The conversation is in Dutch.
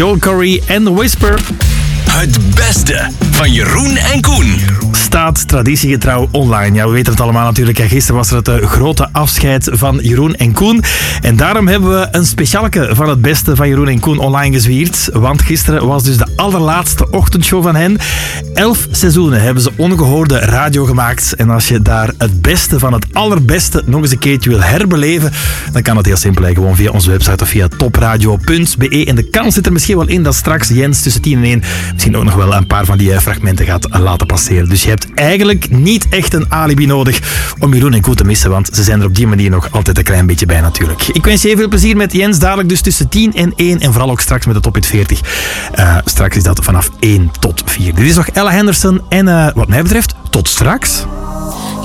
Joel Corry en The Whisper. Het beste van Jeroen en Koen. Staat traditiegetrouw online. Ja, we weten het allemaal natuurlijk. Gisteren was er het grote afscheid van Jeroen en Koen. En daarom hebben we een specialeke van het beste van Jeroen en Koen online gezwierd. Want gisteren was dus de allerlaatste ochtendshow van hen. 11 seizoenen hebben ze ongehoorde radio gemaakt. En als je daar het beste van het allerbeste nog eens een keertje wil herbeleven, dan kan het heel simpel. Gewoon via onze website of via topradio.be. En de kans zit er misschien wel in dat straks Jens tussen 10 en 1 misschien ook nog wel een paar van die fragmenten gaat laten passeren. Dus je hebt eigenlijk niet echt een alibi nodig om Jeroen en Koen te missen, want ze zijn er op die manier nog altijd een klein beetje bij natuurlijk. Ik wens je heel veel plezier met Jens, dadelijk dus tussen 10 en 1 en vooral ook straks met de Top Hit 40. Straks is dat vanaf 1 tot 4. Dit is nog Ella Henderson en wat mij betreft, tot straks.